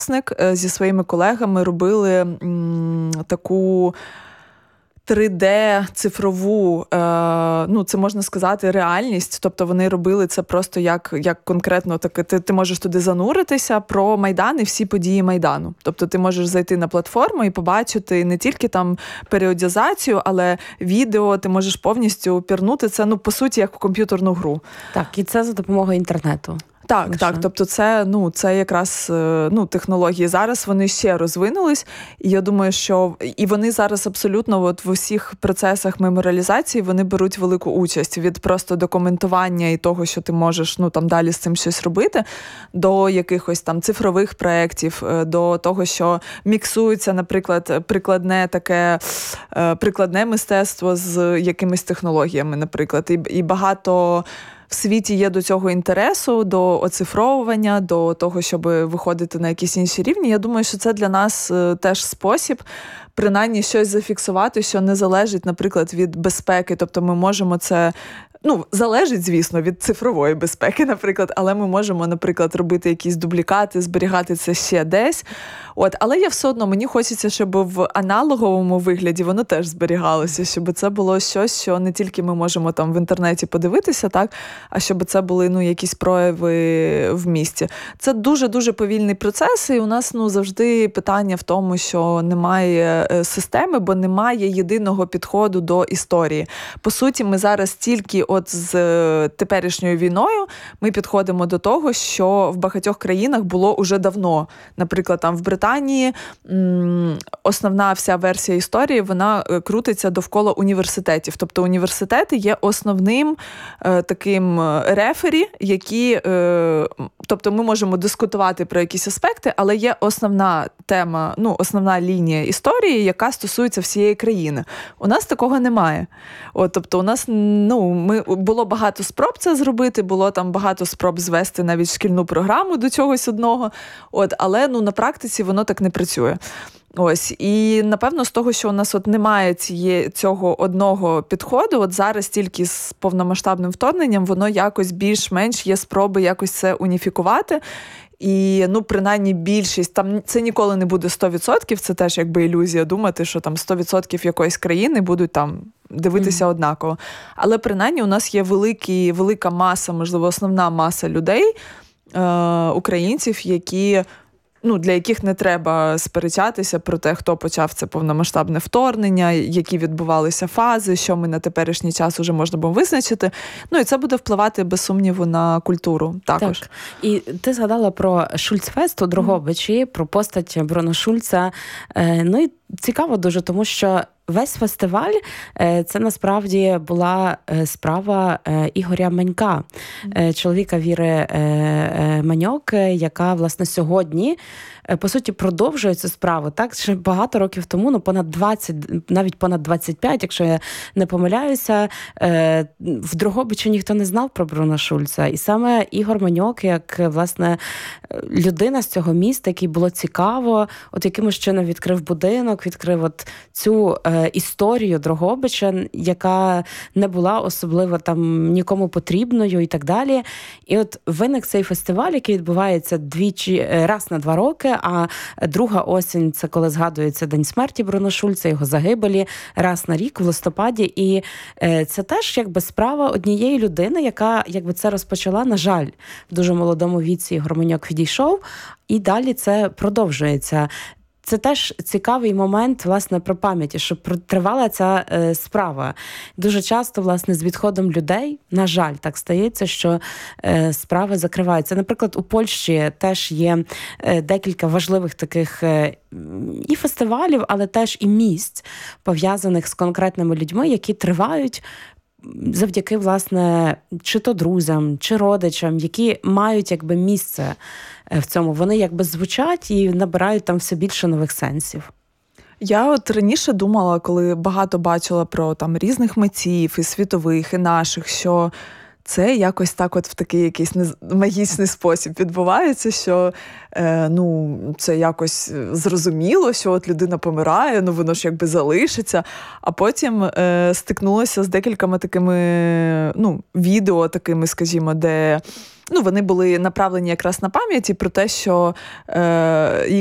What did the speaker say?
зі своїми колегами робили таку 3D-цифрову, це можна сказати, реальність. Тобто вони робили це просто як конкретно, ти можеш туди зануритися про Майдан і всі події Майдану. Тобто ти можеш зайти на платформу і побачити не тільки там періодизацію, але відео, ти можеш повністю пірнути це, по суті, як в комп'ютерну гру. Так, і це за допомогою інтернету. Так. Тобто це якраз технології. Зараз вони ще розвинулись, і я думаю, що і вони зараз абсолютно в усіх процесах меморіалізації вони беруть велику участь від просто документування і того, що ти можеш далі з цим щось робити, до якихось там цифрових проєктів, до того, що міксується, наприклад, прикладне мистецтво з якимись технологіями, наприклад, і багато в світі є до цього інтересу, до оцифровування, до того, щоб виходити на якісь інші рівні. Я думаю, що це для нас теж спосіб, принаймні, щось зафіксувати, що не залежить, наприклад, від безпеки. Тобто ми можемо це... залежить, звісно, від цифрової безпеки, наприклад, але ми можемо, наприклад, робити якісь дублікати, зберігати це ще десь. Але я все одно, мені хочеться, щоб в аналоговому вигляді воно теж зберігалося, щоб це було щось, що не тільки ми можемо там в інтернеті подивитися, так, а щоб це були якісь прояви в місті. Це дуже-дуже повільний процес, і у нас завжди питання в тому, що немає системи, бо немає єдиного підходу до історії. По суті, ми зараз тільки з теперішньою війною ми підходимо до того, що в багатьох країнах було уже давно. Наприклад, там в Британії основна вся версія історії, вона крутиться довкола університетів. Тобто університети є основним таким рефері, які... Тобто ми можемо дискутувати про якісь аспекти, але є основна тема, основна лінія історії, яка стосується всієї країни. У нас такого немає. Тобто у нас, було багато спроб це зробити, було там багато спроб звести навіть шкільну програму до чогось одного, але на практиці воно так не працює. І, напевно, з того, що у нас немає цього одного підходу, зараз тільки з повномасштабним вторгненням, воно якось більш-менш є спроби якось це уніфікувати. І, принаймні, більшість, там це ніколи не буде 100%, це теж якби ілюзія думати, що там 100% якоїсь країни будуть там дивитися однаково. Але, принаймні, у нас є велика маса, можливо, основна маса людей, українців, які... для яких не треба сперечатися про те, хто почав це повномасштабне вторгнення, які відбувалися фази, що ми на теперішній час уже можна було визначити. І це буде впливати, без сумніву, на культуру також. Так. І ти згадала про Шульцфест у Дрогобичі, про постать Бруно Шульца. І цікаво дуже, тому що весь фестиваль це насправді була справа Ігоря Манька, чоловіка Віри Маньок, яка, власне, сьогодні, по суті, продовжує цю справу. Так, ще багато років тому, понад 20, навіть понад 25, якщо я не помиляюся, в Дрогобичі ніхто не знав про Бруно Шульца. І саме Ігор Маньок, як, власне, людина з цього міста, який було цікаво, якимось чином відкрив будинок, відкрив цю історію Дрогобича, яка не була особливо там нікому потрібною і так далі. І виник цей фестиваль, який відбувається раз на 2 роки, а друга осінь – це коли згадується День смерті Бруно Шульца, його загибелі, раз на рік в листопаді. І це теж якби справа однієї людини, яка якби це розпочала, на жаль, в дуже молодому віці Ігор Маньок відійшов, і далі це продовжується. Це теж цікавий момент, власне, про пам'яті, що тривала ця справа. Дуже часто, власне, з відходом людей, на жаль, так стається, що справи закриваються. Наприклад, у Польщі теж є декілька важливих таких і фестивалів, але теж і місць, пов'язаних з конкретними людьми, які тривають завдяки, власне, чи то друзям, чи родичам, які мають якби місце в цьому. Вони якби звучать і набирають там все більше нових сенсів. Я раніше думала, коли багато бачила про там різних митців, і світових, і наших, що це якось так в такий якийсь магічний спосіб відбувається, що це якось зрозуміло, що людина помирає, воно ж якби залишиться. А потім стикнулася з декількома такими відео такими, скажімо, де вони були направлені якраз на пам'яті про те, що